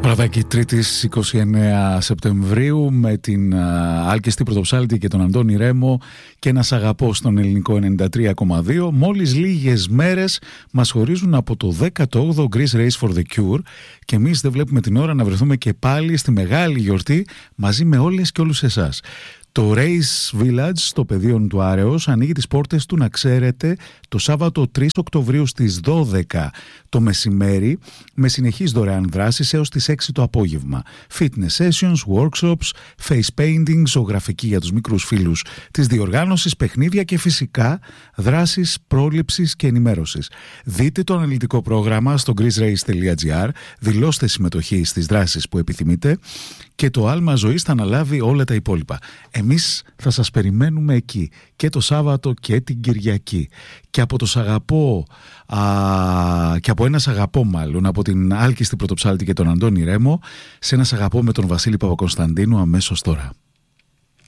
Βραδάκι Τρίτης 29 Σεπτεμβρίου με την Άλκη Πρωτοψάλτη και τον Αντώνη Ρέμο και ένα αγαπώ στον ελληνικό 93,2. Μόλις λίγες μέρες μας χωρίζουν από το 18ο Greece Race for the Cure και εμείς δεν βλέπουμε την ώρα να βρεθούμε και πάλι στη μεγάλη γιορτή μαζί με όλες και όλους εσάς. Το Race Village στο πεδίο του Άρεος ανοίγει τις πόρτες του, να ξέρετε, το Σάββατο 3 Οκτωβρίου στις 12 το μεσημέρι με συνεχείς δωρεάν δράσεις έως τις 6 το απόγευμα. Fitness sessions, workshops, face painting, ζωγραφική για τους μικρούς φίλους της διοργάνωσης, παιχνίδια και φυσικά δράσεις πρόληψης και ενημέρωσης. Δείτε το αναλυτικό πρόγραμμα στο greecerace.gr, δηλώστε συμμετοχή στις δράσεις που επιθυμείτε και το άλμα ζωής θα αναλάβει όλα τα υπόλοιπα. Εμείς θα σας περιμένουμε εκεί και το Σάββατο και την Κυριακή. Και από το Σαγαπώ και από ένα Σαγαπώ μάλλον από την Άλκη Πρωτοψάλτη και τον Αντώνη Ρέμο σε ένα Σαγαπώ με τον Βασίλη Παπακωνσταντίνου αμέσως τώρα.